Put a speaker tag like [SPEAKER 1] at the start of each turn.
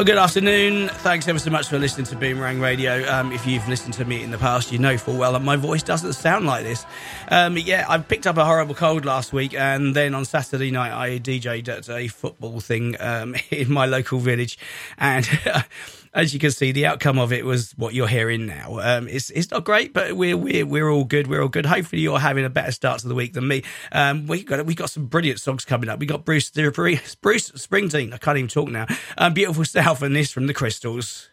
[SPEAKER 1] Well, good afternoon. Thanks ever so much for listening to Boomerang Radio. If you've listened to me in the past, you know full well that my voice doesn't sound like this. I picked up a horrible cold last week, and then on Saturday night I DJ'd at a football thing in my local village, and as you can see, the outcome of it was what you're hearing now. It's not great, but we're all good. We're all good. Hopefully, you're having a better start to the week than me. We got some brilliant songs coming up. We got Bruce Springsteen. I can't even talk now. Beautiful South, and this from the Crystals.